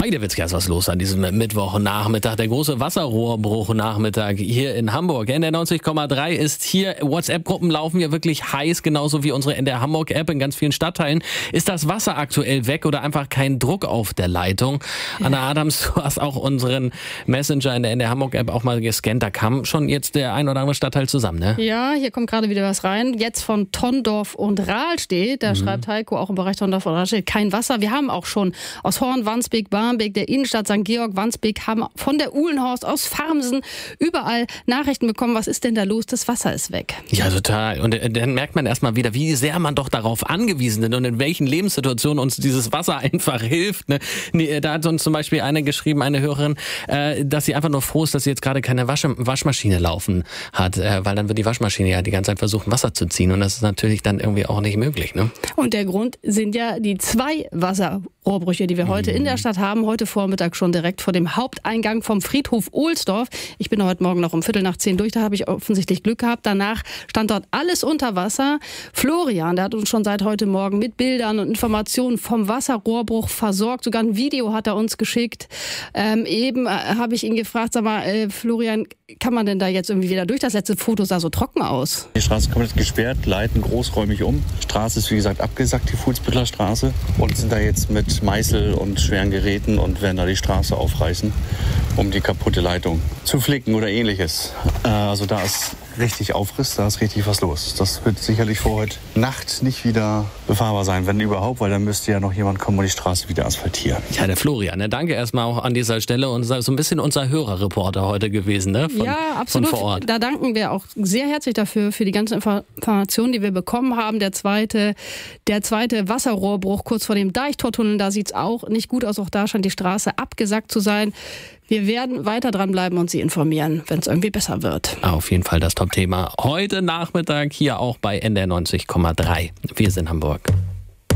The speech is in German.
Heidewitzka ist was los an diesem Mittwochnachmittag. Der große Wasserrohrbruch-Nachmittag hier in Hamburg. NDR 90,3 ist hier. WhatsApp-Gruppen laufen ja wirklich heiß, genauso wie unsere NDR Hamburg-App in ganz vielen Stadtteilen. Ist das Wasser aktuell weg oder einfach kein Druck auf der Leitung? Anna Adams, du hast auch unseren Messenger in der NDR Hamburg-App auch mal gescannt. Da kam schon jetzt der ein oder andere Stadtteil zusammen, ne? Ja, hier kommt gerade wieder was rein. Jetzt von Tondorf und Rahlstedt. Da schreibt Heiko auch im Bereich Tondorf und Rahlstedt kein Wasser. Wir haben auch schon aus Horn, Wandsbek, Barmbek, der Innenstadt St. Georg, Wandsbek, haben von der Uhlenhorst, aus Farmsen überall Nachrichten bekommen. Was ist denn da los? Das Wasser ist weg. Ja, total. Und dann merkt man erstmal wieder, wie sehr man doch darauf angewiesen ist und in welchen Lebenssituationen uns dieses Wasser einfach hilft. Ne? Da hat uns zum Beispiel eine geschrieben, eine Hörerin, dass sie einfach nur froh ist, dass sie jetzt gerade keine Waschmaschine laufen hat, weil dann wird die Waschmaschine ja die ganze Zeit versuchen, Wasser zu ziehen und das ist natürlich dann irgendwie auch nicht möglich. Ne? Und der Grund sind ja die 2 Wasserrohrbrüche, die wir heute in der Stadt haben. Heute Vormittag schon direkt vor dem Haupteingang vom Friedhof Ohlsdorf. Ich bin heute Morgen noch um 9:15 durch, da habe ich offensichtlich Glück gehabt. Danach stand dort alles unter Wasser. Florian, der hat uns schon seit heute Morgen mit Bildern und Informationen vom Wasserrohrbruch versorgt. Sogar ein Video hat er uns geschickt. Eben habe ich ihn gefragt, sag mal, Florian, kann man denn da jetzt irgendwie wieder durch? Das letzte Foto sah so trocken aus. Die Straße ist komplett gesperrt, leiten großräumig um. Die Straße ist wie gesagt abgesackt, die Fuhlsbüttler Straße. Und sind da jetzt mit Meißel und schweren Geräten und werden da die Straße aufreißen, um die kaputte Leitung zu flicken oder ähnliches. Also da ist richtig Aufriss, da ist richtig was los. Das wird sicherlich vor heute Nacht nicht wieder befahrbar sein, wenn überhaupt, weil dann müsste ja noch jemand kommen und die Straße wieder asphaltieren. Ja, der Florian, ne? Danke erstmal auch an dieser Stelle und so ein bisschen unser Hörerreporter heute gewesen, ne? Ja, absolut. Von vor Ort. Da danken wir auch sehr herzlich dafür, für die ganzen Informationen, die wir bekommen haben. Der zweite Wasserrohrbruch kurz vor dem Deichtortunnel, da sieht es auch nicht gut aus. Auch da scheint die Straße abgesackt zu sein. Wir werden weiter dranbleiben und Sie informieren, wenn es irgendwie besser wird. Auf jeden Fall das Top-Thema heute Nachmittag hier auch bei NDR 90,3. Wir sind Hamburg.